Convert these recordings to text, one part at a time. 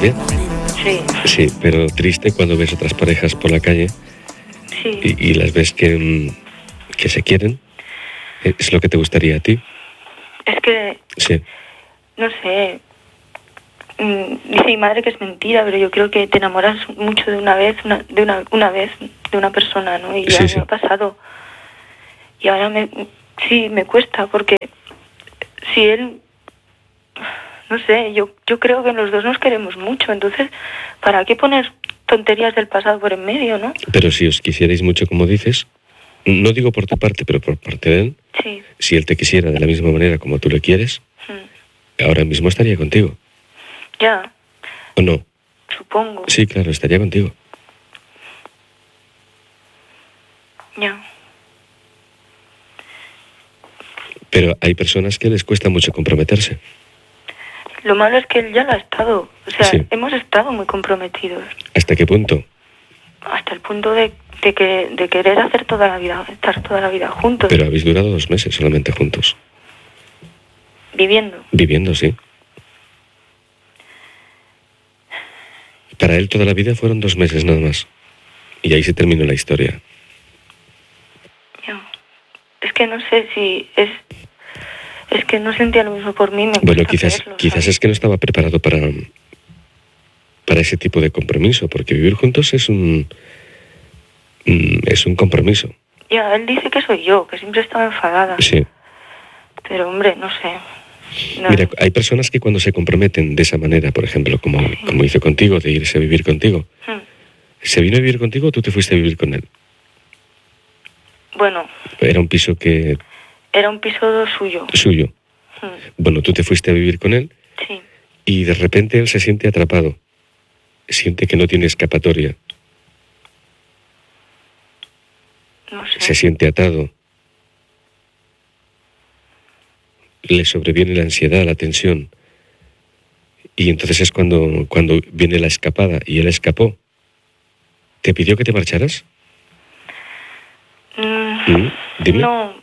bien. Sí. Sí, pero triste cuando ves otras parejas por la calle Sí. y las ves que se quieren. ¿Es lo que te gustaría a ti? Es que, Sí. no sé, dice mi madre que es mentira, pero yo creo que te enamoras mucho de una vez, de una persona, ¿no? Y ya Sí. me ha pasado. Y ahora me cuesta, porque si él, no sé, yo creo que los dos nos queremos mucho, entonces, ¿para qué poner tonterías del pasado por en medio, no? Pero si os quisierais mucho, como dices, no digo por tu parte, pero por parte de él, Sí. si él te quisiera de la misma manera como tú le quieres, ahora mismo estaría contigo. Ya. ¿O no? Supongo. Sí, claro, estaría contigo. Ya. Pero hay personas que les cuesta mucho comprometerse. Lo malo es que él ya lo ha estado. O sea, Sí. hemos estado muy comprometidos. ¿Hasta qué punto? Hasta el punto de querer hacer estar toda la vida juntos. Pero habéis durado 2 meses solamente juntos. Viviendo. Viviendo, sí. Para él toda la vida fueron 2 meses nada más. Y ahí se terminó la historia. Ya. Es que no sé si es que no sentía lo mismo por mí. Bueno, quizás es que no estaba preparado para ese tipo de compromiso, porque vivir juntos es un compromiso. Ya, él dice que soy yo, que siempre estaba enfadada. Sí. Pero hombre, no sé. No. Mira, hay personas que cuando se comprometen de esa manera, por ejemplo, como hizo contigo, de irse a vivir contigo, ¿se vino a vivir contigo o tú te fuiste a vivir con él? Bueno. Era un piso que... Era un piso suyo. Suyo. Bueno, tú te fuiste a vivir con él. Sí. Y de repente él se siente atrapado. Siente que no tiene escapatoria. No sé. Se siente atado. Le sobreviene la ansiedad, la tensión. Y entonces es cuando viene la escapada. Y él escapó. ¿Te pidió que te marcharas? Dime. No,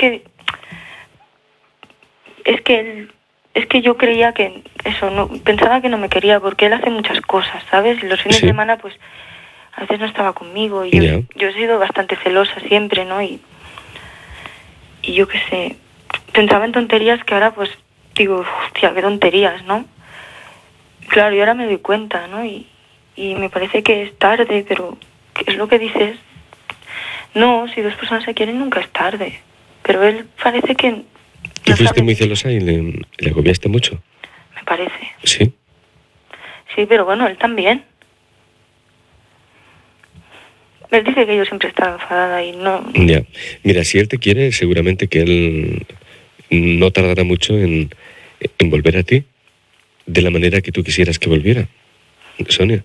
es que yo creía que eso, no, pensaba que no me quería porque él hace muchas cosas, ¿sabes? Los fines de semana, pues, a veces no estaba conmigo y yo he sido bastante celosa siempre, ¿no? Y yo qué sé, pensaba en tonterías que ahora, pues, digo, hostia, qué tonterías, ¿no? Claro, y ahora me doy cuenta, ¿no? Y me parece que es tarde, pero ¿qué es lo que dices? No, si dos personas se quieren nunca es tarde. Pero él parece que... ¿Tú fuiste muy celosa y le agobiaste mucho? Me parece. ¿Sí? Sí, pero bueno, él también. Él dice que yo siempre estaba enfadada y no... Ya. Mira, si él te quiere, seguramente que él no tardará mucho en volver a ti de la manera que tú quisieras que volviera. Sonia.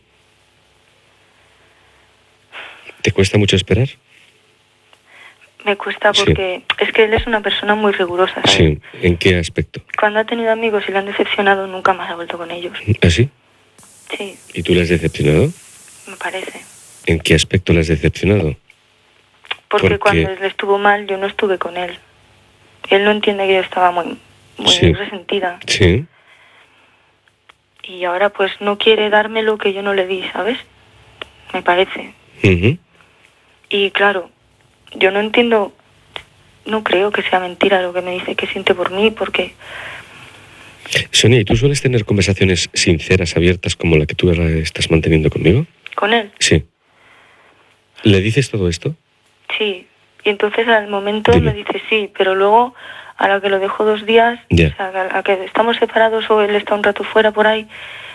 ¿Te cuesta mucho esperar? Me cuesta porque es que él es una persona muy rigurosa, ¿sabes? Sí, ¿en qué aspecto? Cuando ha tenido amigos y le han decepcionado, nunca más ha vuelto con ellos. ¿Ah, sí? Sí. ¿Y tú le has decepcionado? Me parece. ¿En qué aspecto le has decepcionado? Porque cuando él estuvo mal, yo no estuve con él. Él no entiende que yo estaba muy resentida. Sí. Y ahora pues no quiere darme lo que yo no le di, ¿sabes? Me parece. Y claro, yo no entiendo, no creo que sea mentira lo que me dice que siente por mí, porque... Sonia, ¿y tú sueles tener conversaciones sinceras, abiertas, como la que tú estás manteniendo conmigo? ¿Con él? Sí. ¿Le dices todo esto? Sí. Y entonces al momento me dice sí, pero luego a la que lo dejo 2 días, o sea, a la que estamos separados o él está un rato fuera por ahí...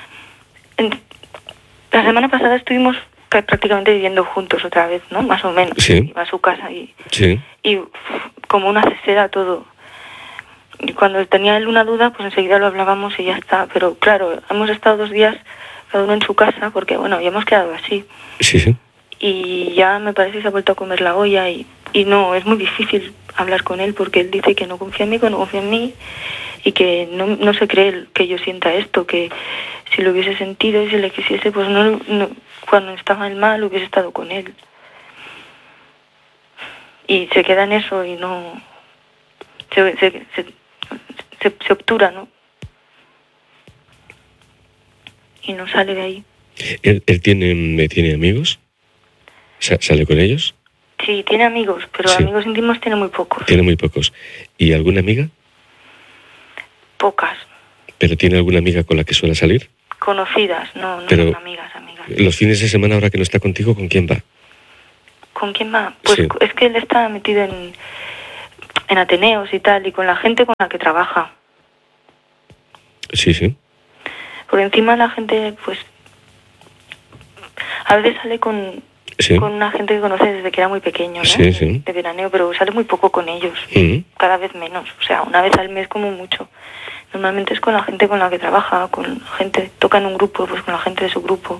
La semana pasada estuvimos prácticamente viviendo juntos otra vez, ¿no? Más o menos. Sí. Iba a su casa y como una cesera todo. Y cuando tenía él una duda, pues enseguida lo hablábamos y ya está. Pero claro, hemos estado 2 días cada uno en su casa porque, bueno, ya hemos quedado así. Sí. Y ya me parece que se ha vuelto a comer la olla y no, es muy difícil hablar con él porque él dice que no confía en mí, que no confía en mí y que no se cree que yo sienta esto, que si lo hubiese sentido y si le quisiese, pues no cuando estaba él mal hubiese estado con él. Y se queda en eso y no... Se obtura, ¿no? y no sale de ahí. ¿Él tiene amigos? ¿Sale con ellos? Sí, tiene amigos, pero Sí. amigos íntimos tiene muy pocos. Tiene muy pocos. ¿Y alguna amiga? Pocas. ¿Pero tiene alguna amiga con la que suele salir? Conocidas, no Pero son amigas. los fines de semana, ahora que no está contigo, ¿con quién va? ¿Con quién va? Pues Sí. es que él está metido en Ateneos y tal, y con la gente con la que trabaja. Sí, sí. Por encima la gente, pues, a veces sale con Sí. una gente que conoce desde que era muy pequeño, ¿no? Sí, sí. De veraneo, pero sale muy poco con ellos. Cada vez menos. O sea, una vez al mes como mucho. Normalmente es con la gente con la que trabaja, con gente, toca en un grupo, pues con la gente de su grupo.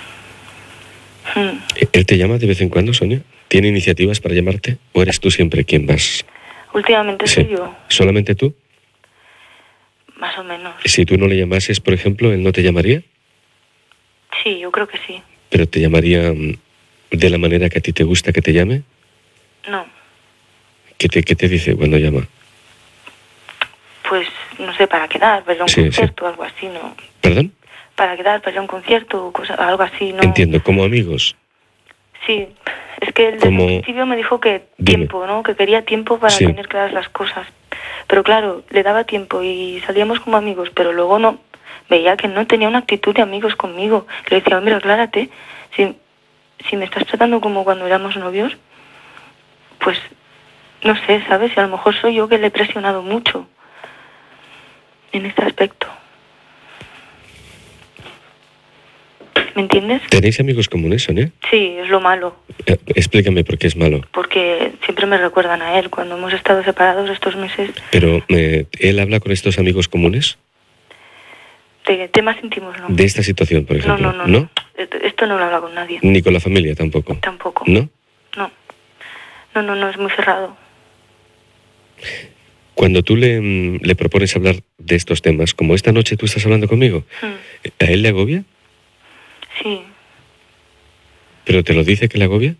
¿Él te llama de vez en cuando, Sonia? ¿Tiene iniciativas para llamarte? ¿O eres tú siempre quien vas? Últimamente Sí. soy yo, ¿Solamente tú? más o menos. Si tú no le llamases, por ejemplo, ¿él no te llamaría? Sí, yo creo que sí. ¿Pero te llamaría de la manera que a ti te gusta que te llame? No, ¿Qué te dice cuando llama? pues no sé, para quedar, para ir a un Sí, concierto, algo así, ¿no? ¿Perdón? Para quedar, para ir a un concierto, o algo así, ¿no? Entiendo, como amigos. Sí, es que él desde Como- un principio me dijo que Dime. tiempo, ¿no? Que quería tiempo para Sí. tener claras las cosas. Pero claro, le daba tiempo y salíamos como amigos, pero luego no, veía que no tenía una actitud de amigos conmigo. Le decía, hombre, aclárate, si me estás tratando como cuando éramos novios, pues no sé, ¿sabes? Y a lo mejor soy yo que le he presionado mucho en este aspecto. ¿Me entiendes? ¿Tenéis amigos comunes, Sonia? Sí, es lo malo, Explícame por qué es malo. porque siempre me recuerdan a él cuando hemos estado separados estos meses. Pero, ¿él habla con estos amigos comunes? De temas íntimos, ¿no? De esta situación, por ejemplo. No. Esto no lo habla con nadie. Ni con la familia tampoco. Tampoco. ¿No? No, es muy cerrado. Cuando tú le propones hablar de estos temas, como esta noche tú estás hablando conmigo, ¿a él le agobia? Sí, ¿Pero te lo dice que le agobia?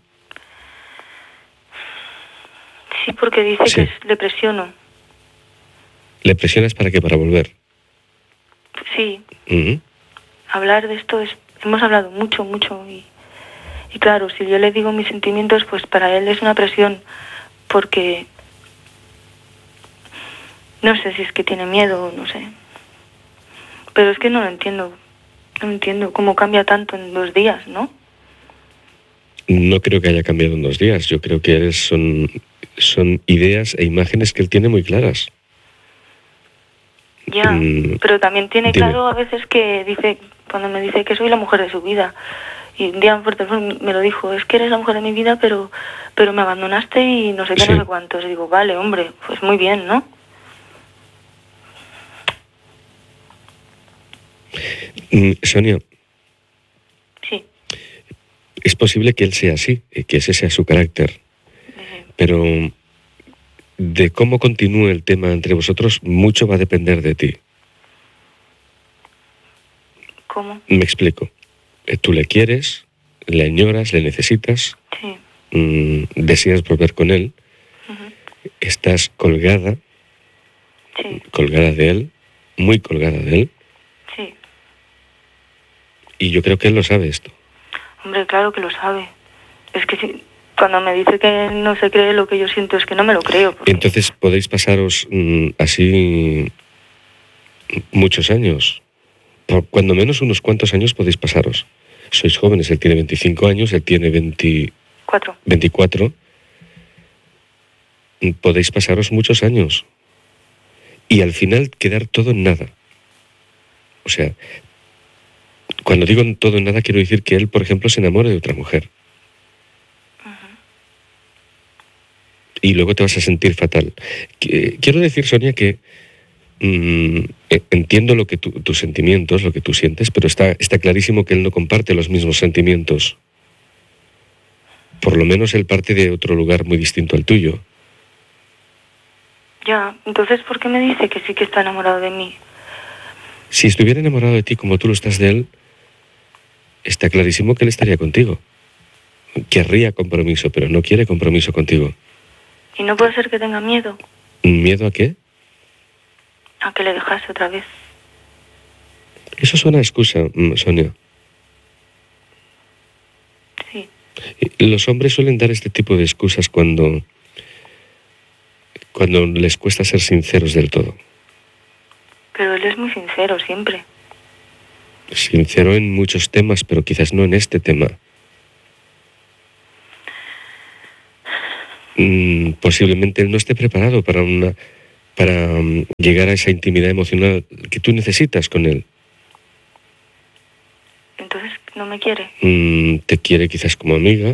sí, porque dice Sí. que le presiono. ¿Le presionas para qué? ¿Para volver? Sí, Ujú. hablar de esto hemos hablado mucho, y claro, si yo le digo mis sentimientos, pues para él es una presión, porque no sé si es que tiene miedo, no sé. Pero es que no lo entiendo. No entiendo cómo cambia tanto en 2 días, ¿no? No creo que haya cambiado en 2 días. Yo creo que son ideas e imágenes que él tiene muy claras. Ya, pero también tiene dime. claro a veces que dice, cuando me dice que soy la mujer de su vida. Y un día por teléfono me lo dijo, es que eres la mujer de mi vida, pero me abandonaste y no sé qué, Sí. no sé cuántos. Y digo, vale, hombre, pues muy bien, ¿no? Sonia, Sí. es posible que él sea así, que ese sea su carácter, pero de cómo continúe el tema entre vosotros, mucho va a depender de ti. ¿Cómo? Me explico. Tú le quieres, le añoras, le necesitas, Sí. deseas volver con él, Ujú. estás colgada de él, muy colgada de él, Sí. y yo creo que él lo sabe esto. Hombre, claro que lo sabe. Es que si, cuando me dice que no se cree lo que yo siento, es que no me lo creo. Porque... Entonces podéis pasaros así muchos años. Por cuando menos unos cuantos años podéis pasaros. Sois jóvenes, él tiene 25 años, él tiene 24. Podéis pasaros muchos años. Y al final quedar todo en nada. O sea, cuando digo todo en nada, quiero decir que él, por ejemplo, se enamore de otra mujer. Y luego te vas a sentir fatal. Quiero decir, Sonia, que entiendo lo que tus sentimientos, lo que tú sientes, pero está clarísimo que él no comparte los mismos sentimientos. Por lo menos él parte de otro lugar muy distinto al tuyo. Ya, entonces, ¿por qué me dice que sí que está enamorado de mí? Si estuviera enamorado de ti como tú lo estás de él, está clarísimo que él estaría contigo. Querría compromiso, pero no quiere compromiso contigo. ¿Y no puede ser que tenga miedo? ¿Miedo a qué? A que le dejase otra vez. Eso suena a excusa, Sonia. Sí. Los hombres suelen dar este tipo de excusas cuando les cuesta ser sinceros del todo. Pero él es muy sincero siempre. Sincero en muchos temas, pero quizás no en este tema. Posiblemente él no esté preparado para llegar a esa intimidad emocional que tú necesitas con él. Entonces, ¿no me quiere? Te quiere quizás como amiga.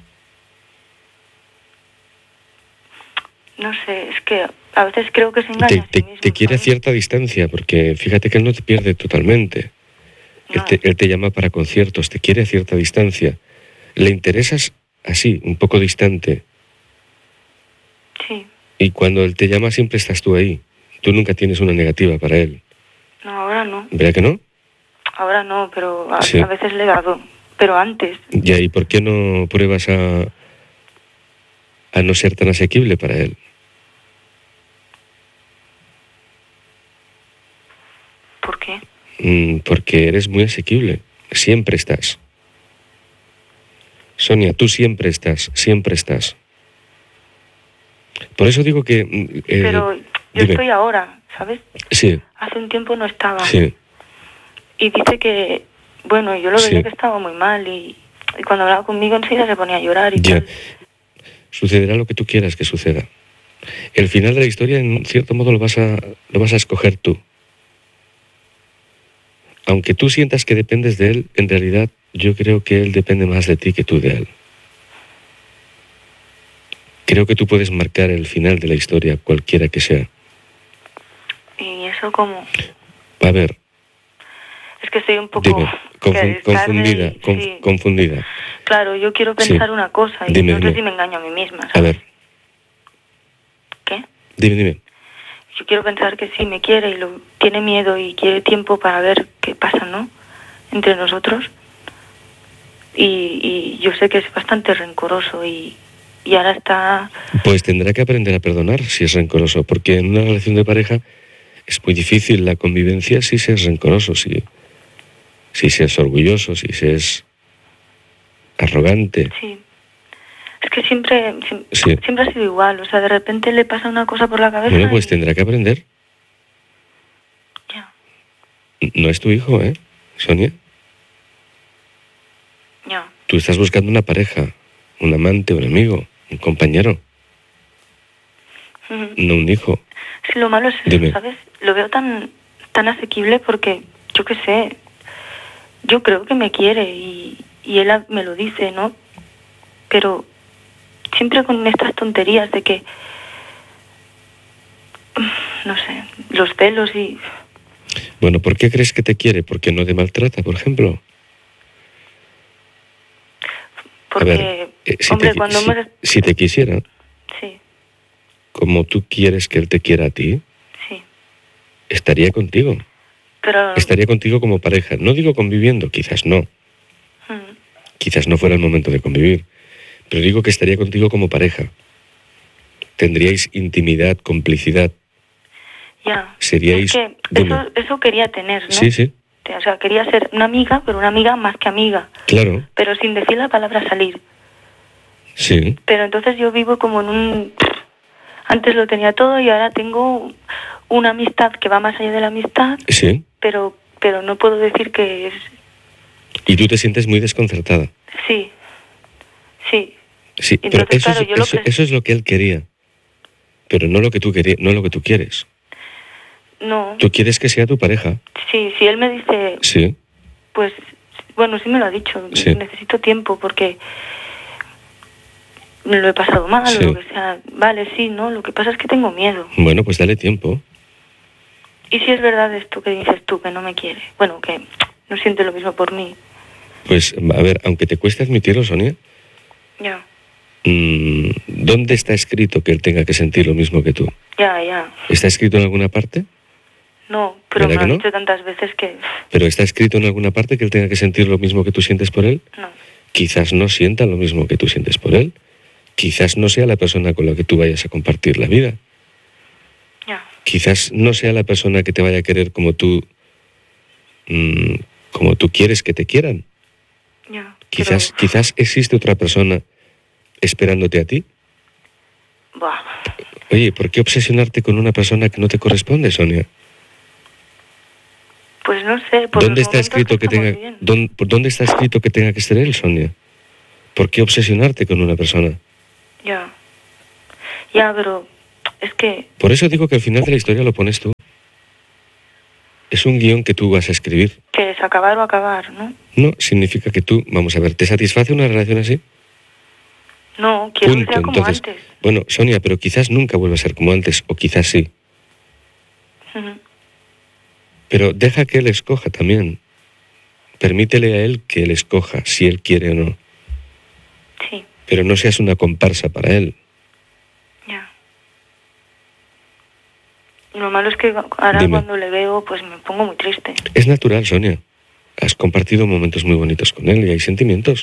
No sé, es que a veces creo que se engaña a sí mismo, te quiere a ¿sabes? cierta distancia, porque fíjate que él no te pierde totalmente. No. Él te llama para conciertos, te quiere a cierta distancia. Le interesas así, un poco distante. Sí. Y cuando él te llama siempre estás tú ahí. Tú nunca tienes una negativa para él. No, ahora no. ¿Verdad que no? Ahora no, pero Sí. a veces le he dado. Pero antes. Ya, ¿y por qué no pruebas a no ser tan asequible para él? ¿Por qué? Porque eres muy asequible. Siempre estás. Sonia, tú siempre estás, siempre estás. Por eso digo que... pero yo dime. estoy ahora, ¿sabes? Sí. Hace un tiempo no estaba. Sí. Y dice que... Bueno, yo lo veía Sí. que estaba muy mal y cuando hablaba conmigo enseguida se ponía a llorar y Ya. tal. Sucederá lo que tú quieras que suceda. El final de la historia, en cierto modo, lo vas a escoger tú. Aunque tú sientas que dependes de él, en realidad yo creo que él depende más de ti que tú de él. Creo que tú puedes marcar el final de la historia, cualquiera que sea. Y eso como... A ver, Es que estoy un poco... dime, confundida, sí. confundida. Claro, yo quiero pensar Sí. una cosa y Dime, no sé dime. si me engaño a mí misma, ¿sabes? A ver, ¿Qué? dime. Yo quiero pensar que sí me quiere y tiene miedo y quiere tiempo para ver qué pasa, ¿no? Entre nosotros. Y yo sé que es bastante rencoroso y ahora está... Pues tendrá que aprender a perdonar si es rencoroso, porque en una relación de pareja es muy difícil la convivencia si se es rencoroso, si se es orgulloso, si se es arrogante. Sí. Es que siempre Sí. ha sido igual. O sea, de repente le pasa una cosa por la cabeza. Bueno, pues tendrá que aprender. Ya, No es tu hijo, ¿eh, Sonia? ya. Tú estás buscando una pareja, un amante, un amigo, un compañero, Ujú. no un hijo. Sí, lo malo es eso, Dime. ¿sabes? Lo veo tan asequible porque, yo qué sé, yo creo que me quiere y él me lo dice, ¿no? Pero siempre con estas tonterías de que, no sé, los celos y... Bueno, ¿por qué crees que te quiere? ¿Porque no te maltrata, por ejemplo? Porque, A ver, hombre, cuando hemos... si te quisiera, Sí, como tú quieres que él te quiera a ti, sí. estaría contigo. Pero... Estaría contigo como pareja. No digo conviviendo, quizás no. Mm, Quizás no fuera el momento de convivir. Pero digo que estaría contigo como pareja. Tendríais intimidad, complicidad. ya. Seríais... Es que Dime. eso quería tener, ¿no? Sí, sí, O sea, quería ser una amiga, pero una amiga más que amiga. claro. Pero sin decir la palabra salir. Sí. Pero entonces yo vivo como en un... Antes lo tenía todo y ahora tengo una amistad que va más allá de la amistad, Sí. pero no puedo decir que es... Y tú te sientes muy desconcertada. Sí, sí. Sí, Entonces, pero eso, claro, yo lo que... eso es lo que él quería. Pero no lo que tú querías, no lo que tú quieres. No, Tú quieres que sea tu pareja. sí, si él me dice, Sí. pues, bueno, sí me lo ha dicho, Sí. necesito tiempo porque me lo he pasado mal Sí. o lo que sea. Vale, sí, ¿no? Lo que pasa es que tengo miedo. Bueno, pues dale tiempo. Y si es verdad esto que dices tú, que no me quiere, bueno, que no siente lo mismo por mí. Pues, a ver, aunque te cueste admitirlo, Sonia, Ya, ¿dónde está escrito que él tenga que sentir lo mismo que tú? ya. ¿Está escrito en alguna parte? No, pero me ¿Verdad lo que ha no? dicho tantas veces que... ¿Pero está escrito en alguna parte que él tenga que sentir lo mismo que tú sientes por él? No, Quizás no sienta lo mismo que tú sientes por él. Quizás no sea la persona con la que tú vayas a compartir la vida. ya. Quizás no sea la persona que te vaya a querer como tú como tú quieres que te quieran. Ya, Quizás existe otra persona esperándote a ti. Buah. Oye, ¿por qué obsesionarte con una persona que no te corresponde, Sonia? Pues no sé. ¿Dónde está escrito ¿Dónde está escrito que tenga que ser él, Sonia? ¿Por qué obsesionarte con una persona? Ya, pero es que... Por eso digo que al final de la historia lo pones tú. Es un guión que tú vas a escribir. Que es acabar o acabar, ¿no? No, significa que tú, vamos a ver, ¿te satisface una relación así? No, quiero que sea como Entonces, antes. bueno, Sonia, pero quizás nunca vuelva a ser como antes, o quizás sí. Pero deja que él escoja también. Permítele a él que él escoja, si él quiere o no. Sí. Pero no seas una comparsa para él. Ya. Lo malo es que ahora Dime. cuando le veo, pues me pongo muy triste. Es natural, Sonia. Has compartido momentos muy bonitos con él y hay sentimientos.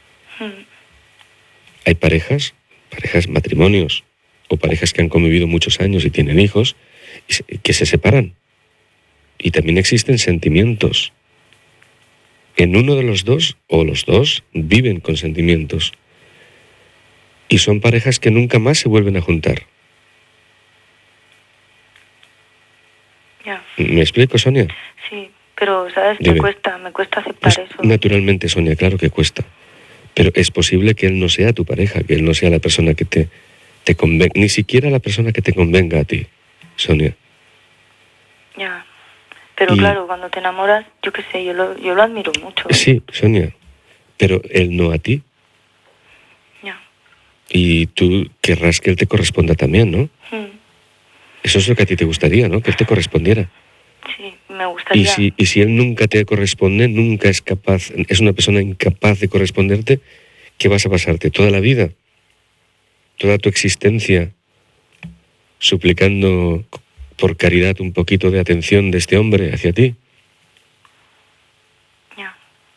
Hay parejas, matrimonios, o parejas que han convivido muchos años y tienen hijos, que se separan. Y también existen sentimientos. En uno de los dos, o los dos, viven con sentimientos. Y son parejas que nunca más se vuelven a juntar. Ya. ¿Me explico, Sonia? Sí, pero, ¿sabes? Dime. Me cuesta aceptar eso. Naturalmente, Sonia, claro que cuesta. Pero es posible que él no sea tu pareja, que él no sea la persona que te convenga, ni siquiera la persona que te convenga a ti, Sonia. Ya. Pero claro, cuando te enamoras, yo qué sé, yo lo admiro mucho. Sí, Sonia, pero él no a ti. Ya. Y tú querrás que él te corresponda también, ¿no? Eso es lo que a ti te gustaría, ¿no? Que él te correspondiera. Sí, me gustaría. Y si él nunca te corresponde, nunca es capaz, es una persona incapaz de corresponderte, ¿qué vas a pasarte? Toda la vida, toda tu existencia, suplicando por caridad un poquito de atención de este hombre hacia ti. Ya.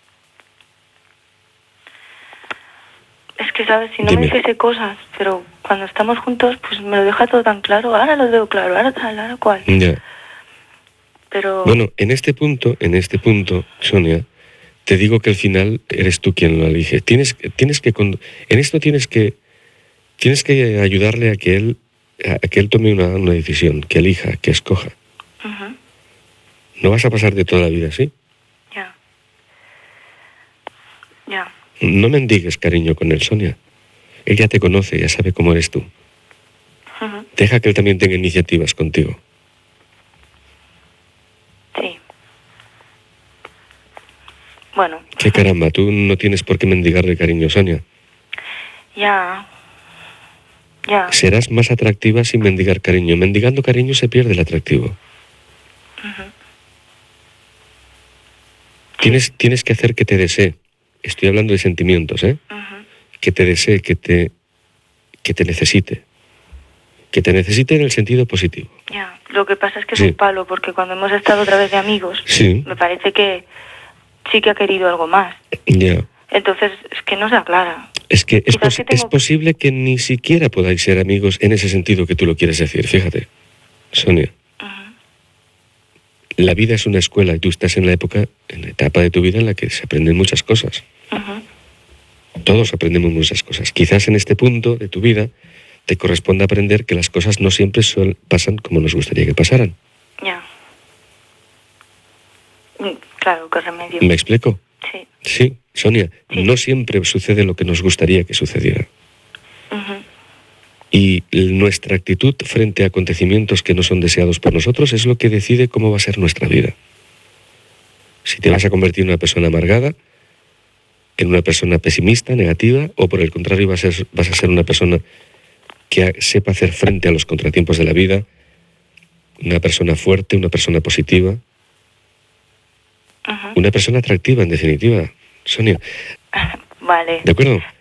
Es que, ¿sabes? Si no Dime. me dijese cosas, pero cuando estamos juntos, pues me lo deja todo tan claro. Ahora lo veo claro, ahora tal, ahora cual. Ya. Pero... Bueno, en este punto, Sonia, te digo que al final eres tú quien lo elige. En esto tienes que ayudarle a que él tome una decisión, que elija, que escoja. No vas a pasar de toda la vida así. Ya. Ya. No mendigues cariño con él, Sonia. Él ya te conoce, ya sabe cómo eres tú. Deja que él también tenga iniciativas contigo. Sí. Bueno. Qué caramba, tú no tienes por qué mendigarle cariño, Sonia. Ya. Serás más atractiva sin mendigar cariño. Mendigando cariño se pierde el atractivo. Tienes que hacer que te desee. Estoy hablando de sentimientos, ¿eh? Que te desee, que te necesite. Que te necesite en el sentido positivo. Ya, lo que pasa es que es un palo, porque cuando hemos estado otra vez de amigos, me parece que sí que ha querido algo más. Ya. Entonces, es que no se aclara. Es que es posible que ni siquiera podáis ser amigos en ese sentido que tú lo quieres decir. Fíjate, Sonia. La vida es una escuela y tú estás en la etapa de tu vida en la que se aprenden muchas cosas. Todos aprendemos muchas cosas. Quizás en este punto de tu vida te corresponde aprender que las cosas no siempre pasan como nos gustaría que pasaran. Ya. Claro, qué remedio. ¿Me explico? Sí. Sí, Sonia, no siempre sucede lo que nos gustaría que sucediera. Y nuestra actitud frente a acontecimientos que no son deseados por nosotros es lo que decide cómo va a ser nuestra vida. Si te vas a convertir en una persona amargada, en una persona pesimista, negativa, o por el contrario vas a ser una persona que sepa hacer frente a los contratiempos de la vida, una persona fuerte, una persona positiva, una persona atractiva, en definitiva, Sonia. Vale. ¿De acuerdo?